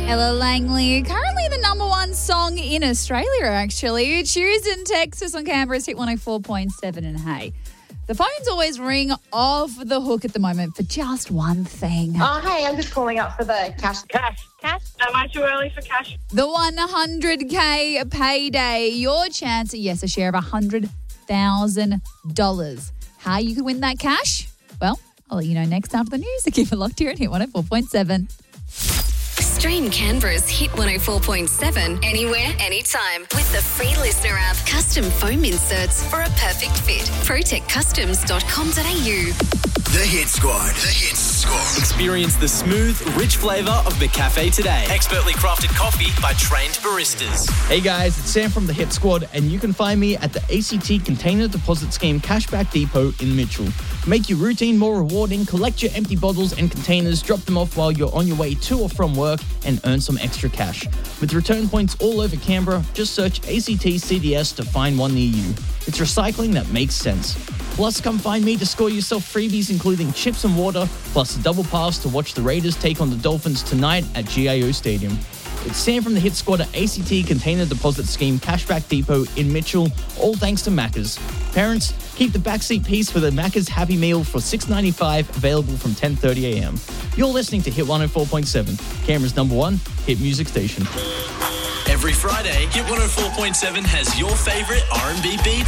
Ella Langley, currently the number one song in Australia, actually. Choose and text us on Canberra's Hit 104.7. And hey, the phones always ring off the hook at the moment for just one thing. Oh, hey, I'm just calling up for the cash. Cash. Am I too early for cash? The 100K payday. Your chance at, yes, a share of $100,000. How you can win that cash? Well, I'll let you know next after the news. So keep it locked here at Hit 104.7. Stream Canberra's Hit 104.7 anywhere, anytime with the free listener app. Custom foam inserts for a perfect fit. protectcustoms.com.au. The Hit Squad. The Hit Squad. Experience the smooth, rich flavour of McCafe today. Expertly crafted coffee by trained baristas. Hey guys, it's Sam from the Hit Squad, and you can find me at the ACT Container Deposit Scheme Cashback Depot in Mitchell. Make your routine more rewarding, collect your empty bottles and containers, drop them off while you're on your way to or from work, and earn some extra cash. With return points all over Canberra, just search ACT CDS to find one near you. It's recycling that makes sense. Plus, come find me to score yourself freebies including chips and water, plus a double pass to watch the Raiders take on the Dolphins tonight at GIO Stadium. It's Sam from the Hit Squad at ACT Container Deposit Scheme Cashback Depot in Mitchell, all thanks to Macca's. Parents, keep the backseat piece for the Macca's Happy Meal for $6.95, available from 10:30am. You're listening to Hit 104.7, Canberra's number one hit music station. Every Friday, Hit 104.7 has your favourite R&B beats